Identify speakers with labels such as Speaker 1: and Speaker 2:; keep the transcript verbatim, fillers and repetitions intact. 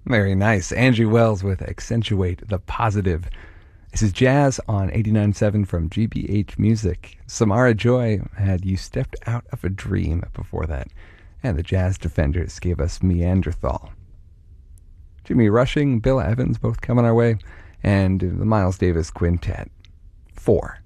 Speaker 1: Very nice. Angie Wells with Accentuate the Positive. This is Jazz on eighty-nine point seven from G B H Music. Samara Joy had You Stepped Out of a Dream before that. And the Jazz Defenders gave us Meanderthal. Jimmy Rushing, Bill Evans both coming our way. And the Miles Davis Quintet. Four.